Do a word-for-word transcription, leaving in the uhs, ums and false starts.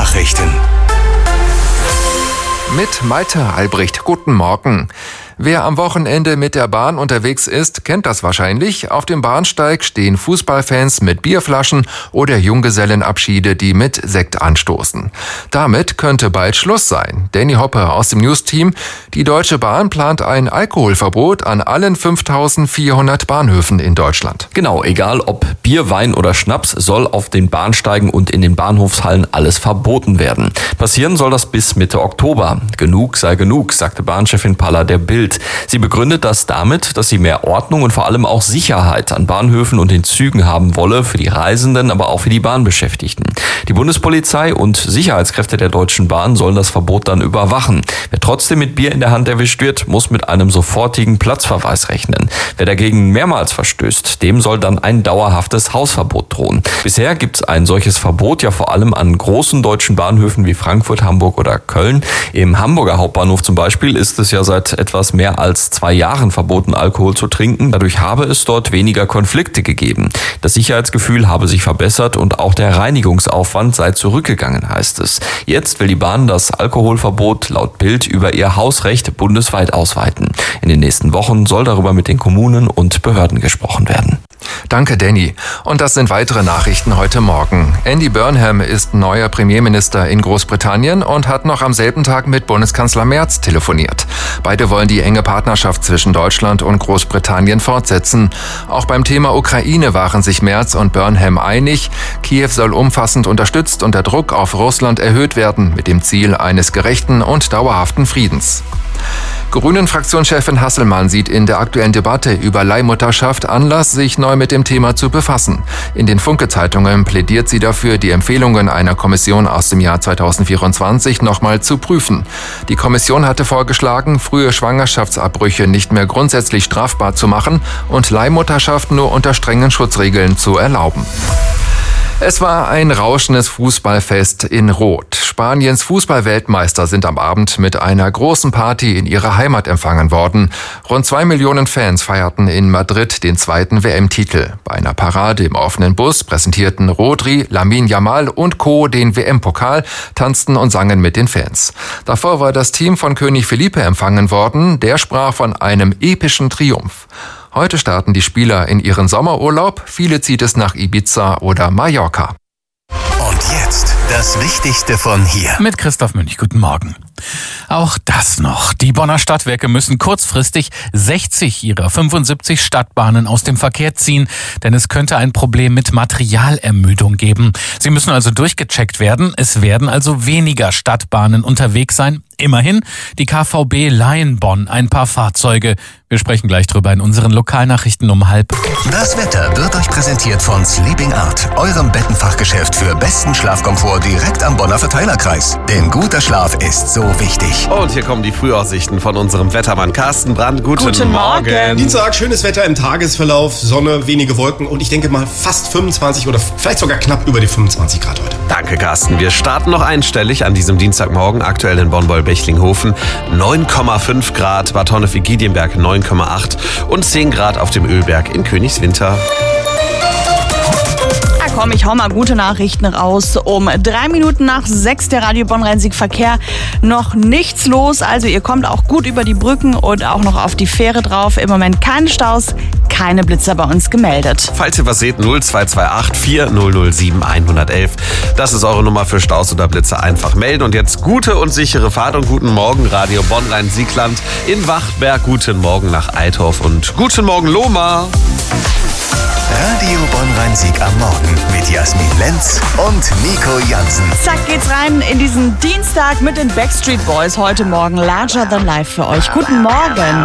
Nachrichten. Mit Malte Albrecht. Guten Morgen. Wer am Wochenende mit der Bahn unterwegs ist, kennt das wahrscheinlich. Auf dem Bahnsteig stehen Fußballfans mit Bierflaschen oder Junggesellenabschiede, die mit Sekt anstoßen. Damit könnte bald Schluss sein. Danny Hoppe aus dem News-Team. Die Deutsche Bahn plant ein Alkoholverbot an allen fünftausendvierhundert Bahnhöfen in Deutschland. Genau, egal ob Bier, Wein oder Schnaps, soll auf den Bahnsteigen und in den Bahnhofshallen alles verboten werden. Passieren soll das bis Mitte Oktober. Genug sei genug, sagte Bahnchefin Palla der Bild. Sie begründet das damit, dass sie mehr Ordnung und vor allem auch Sicherheit an Bahnhöfen und in Zügen haben wolle, für die Reisenden, aber auch für die Bahnbeschäftigten. Die Bundespolizei und Sicherheitskräfte der Deutschen Bahn sollen das Verbot dann überwachen. Wer trotzdem mit Bier in der Hand erwischt wird, muss mit einem sofortigen Platzverweis rechnen. Wer dagegen mehrmals verstößt, dem soll dann ein dauerhaftes Hausverbot drohen. Bisher gibt es ein solches Verbot ja vor allem an großen deutschen Bahnhöfen wie Frankfurt, Hamburg oder Köln. Im Hamburger Hauptbahnhof zum Beispiel ist es ja seit etwas mehr als zwei Jahren verboten, Alkohol zu trinken. Dadurch habe es dort weniger Konflikte gegeben. Das Sicherheitsgefühl habe sich verbessert und auch der Reinigungsaufwand sei zurückgegangen, heißt es. Jetzt will die Bahn das Alkoholverbot laut Bild über ihr Hausrecht bundesweit ausweiten. In den nächsten Wochen soll darüber mit den Kommunen und Behörden gesprochen werden. Danke, Danny. Und das sind weitere Nachrichten heute Morgen. Andy Burnham ist neuer Premierminister in Großbritannien und hat noch am selben Tag mit Bundeskanzler Merz telefoniert. Beide wollen die enge Partnerschaft zwischen Deutschland und Großbritannien fortsetzen. Auch beim Thema Ukraine waren sich Merz und Burnham einig. Kiew soll umfassend unterstützt und der Druck auf Russland erhöht werden, mit dem Ziel eines gerechten und dauerhaften Friedens. Grünen-Fraktionschefin Hasselmann sieht in der aktuellen Debatte über Leihmutterschaft Anlass, sich neu mit dem Thema zu befassen. In den Funke-Zeitungen plädiert sie dafür, die Empfehlungen einer Kommission aus dem Jahr zweitausendvierundzwanzig nochmal zu prüfen. Die Kommission hatte vorgeschlagen, frühe Schwangerschaftsabbrüche nicht mehr grundsätzlich strafbar zu machen und Leihmutterschaft nur unter strengen Schutzregeln zu erlauben. Es war ein rauschendes Fußballfest in Rot. Spaniens Fußballweltmeister sind am Abend mit einer großen Party in ihrer Heimat empfangen worden. Rund zwei Millionen Fans feierten in Madrid den zweiten W M-Titel. Bei einer Parade im offenen Bus präsentierten Rodri, Lamine Yamal und Co. den W M-Pokal, tanzten und sangen mit den Fans. Davor war das Team von König Felipe empfangen worden. Der sprach von einem epischen Triumph. Heute starten die Spieler in ihren Sommerurlaub. Viele zieht es nach Ibiza oder Mallorca. Und jetzt das Wichtigste von hier. Mit Christoph Münch, guten Morgen. Auch das noch. Die Bonner Stadtwerke müssen kurzfristig sechzig ihrer fünfundsiebzig Stadtbahnen aus dem Verkehr ziehen, denn es könnte ein Problem mit Materialermüdung geben. Sie müssen also durchgecheckt werden. Es werden also weniger Stadtbahnen unterwegs sein. Immerhin, die K V B leihen Bonn ein paar Fahrzeuge. Wir sprechen gleich drüber in unseren Lokalnachrichten um halb. Das Wetter wird euch präsentiert von Sleeping Art, eurem Bettenfachgeschäft für besten Schlafkomfort direkt am Bonner Verteilerkreis. Denn guter Schlaf ist so wichtig. Und hier kommen die Frühaussichten von unserem Wettermann Carsten Brandt. Guten, Guten Morgen. Morgen. Dienstag, schönes Wetter im Tagesverlauf, Sonne, wenige Wolken und ich denke mal fast fünfundzwanzig oder vielleicht sogar knapp über die fünfundzwanzig Grad heute. Danke, Carsten. Wir starten noch einstellig an diesem Dienstagmorgen, aktuell in Bonn-Beulbechlinghofen. neun Komma fünf Grad, Bad Honnef-Igidienberg neun Komma acht und zehn Grad auf dem Ölberg in Königswinter. Komm, ich hau mal gute Nachrichten raus. Um drei Minuten nach sechs der Radio Bonn-Rhein-Sieg-Verkehr noch nichts los. Also ihr kommt auch gut über die Brücken und auch noch auf die Fähre drauf. Im Moment keine Staus, keine Blitzer bei uns gemeldet. Falls ihr was seht, null zwei zwei acht vier null null sieben eins eins eins. Das ist eure Nummer für Staus oder Blitzer. Einfach melden. Und jetzt gute und sichere Fahrt und guten Morgen Radio Bonn-Rhein-Siegland in Wachtberg. Guten Morgen nach Eithoff und guten Morgen Lohmar. Radio Bonn-Rhein-Sieg am Morgen mit Jasmin Lenz und Nico Jansen. Zack, geht's rein in diesen Dienstag mit den Backstreet Boys. Heute Morgen Larger Than Life für euch. Guten Morgen.